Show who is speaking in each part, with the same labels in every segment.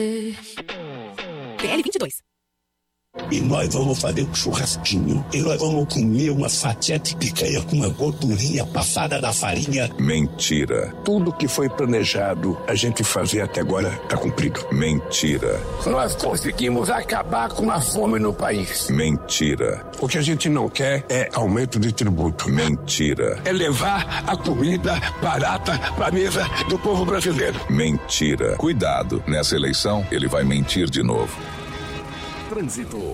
Speaker 1: PL 22.
Speaker 2: E nós vamos fazer um churrasquinho. E nós vamos comer uma fatia de picanha com uma gordurinha passada da farinha.
Speaker 3: Mentira.
Speaker 2: Tudo que foi planejado a gente fazer até agora está cumprido.
Speaker 3: Mentira.
Speaker 2: Nós conseguimos acabar com a fome no país.
Speaker 3: Mentira.
Speaker 2: O que a gente não quer é aumento de tributo.
Speaker 3: Mentira.
Speaker 2: É levar a comida barata para a mesa do povo brasileiro.
Speaker 3: Mentira. Cuidado, nessa eleição ele vai mentir de novo.
Speaker 4: Trânsito.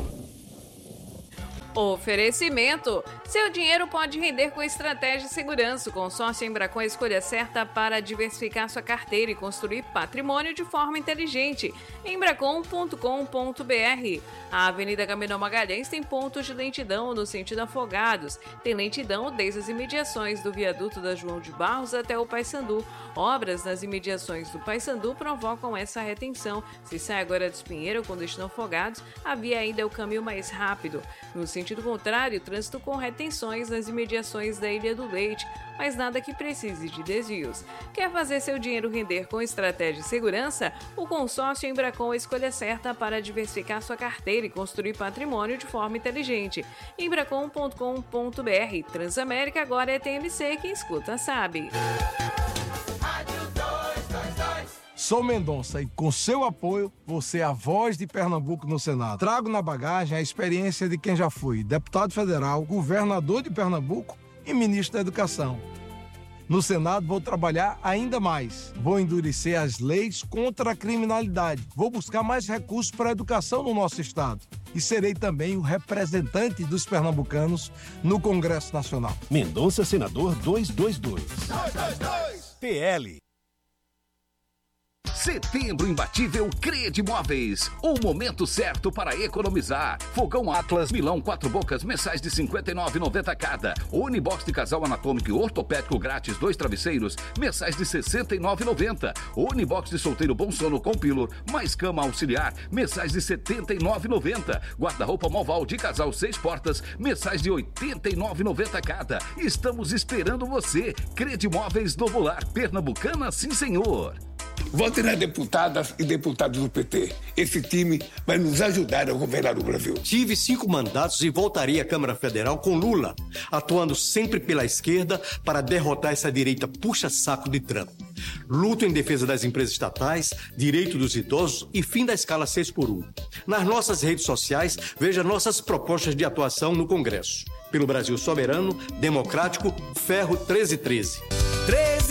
Speaker 5: Oferecimento. Seu dinheiro pode render com estratégia de segurança. O consórcio Embracon é a escolha certa para diversificar sua carteira e construir patrimônio de forma inteligente. Embracon.com.br. A Avenida Camino Magalhães tem pontos de lentidão no sentido Afogados. Tem lentidão desde as imediações do viaduto da João de Barros até o Paissandu. Obras nas imediações do Paissandu provocam essa retenção. Se sai agora dos Pinheiros com destino Afogados, a via ainda é o caminho mais rápido. No sentido contrário, trânsito com retenções nas imediações da Ilha do Leite, mas nada que precise de desvios. Quer fazer seu dinheiro render com estratégia de segurança? O consórcio Embracon é a escolha certa para diversificar sua carteira e construir patrimônio de forma inteligente. Embracon.com.br. Transamérica agora é TMC, quem escuta sabe.
Speaker 6: Sou Mendonça e com seu apoio, você é a voz de Pernambuco no Senado. Trago na bagagem a experiência de quem já foi deputado federal, governador de Pernambuco e ministro da Educação. No Senado vou trabalhar ainda mais. Vou endurecer as leis contra a criminalidade. Vou buscar mais recursos para a educação no nosso estado. E serei também o representante dos pernambucanos no Congresso Nacional.
Speaker 4: Mendonça, senador 222.
Speaker 7: 222.
Speaker 4: PL.
Speaker 7: Setembro imbatível Credimóveis. O momento certo para economizar. Fogão Atlas Milão 4 bocas mensais de R$ 59,90 cada. Unibox de casal anatômico e ortopédico grátis 2 travesseiros mensais de R$ 69,90. Unibox de solteiro bom sono com pílor mais cama auxiliar mensais de R$ 79,90. Guarda-roupa Moval de casal 6 portas mensais de R$ 89,90 cada. Estamos esperando você. Credimóveis Novo Lar, Pernambucana, sim senhor.
Speaker 2: Vote nas deputadas e deputados do PT. Esse time vai nos ajudar a governar o Brasil.
Speaker 8: Tive 5 mandatos e voltarei à Câmara Federal com Lula, atuando sempre pela esquerda para derrotar essa direita puxa-saco de Trump. Luto em defesa das empresas estatais, direito dos idosos e fim da escala 6x1. Nas nossas redes sociais, veja nossas propostas de atuação no Congresso. Pelo Brasil soberano, democrático, Ferro 1313.